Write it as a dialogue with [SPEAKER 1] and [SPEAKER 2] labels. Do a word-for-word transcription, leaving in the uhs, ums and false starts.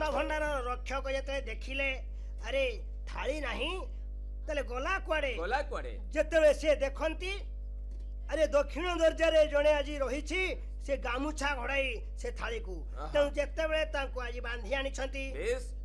[SPEAKER 1] ଅନ୍ନ ଭଣ୍ଡାର ରକ୍ଷକ ଯେତେବେଳେ ଦେଖିଲେ ଆରେ ଥାଳି ନାହିଁ ତାହେଲେ ଗଲା କୁଆଡେ
[SPEAKER 2] ଗଲା କୁଆଡେ
[SPEAKER 1] ଯେତେବେଳେ ସେ ଦେଖନ୍ତି ଆରେ ଦକ୍ଷିଣ ଦର୍ଜାରେ ଜଣେ ଆଜି ରହିଛି ସେ ଗାମୁଛା ଘୋଡାଇ ସେ ଥାଳିକୁ ତେଣୁ ଯେତେବେଳେ ତାଙ୍କୁ ଆଜି ବାନ୍ଧି ଆଣିଛନ୍ତି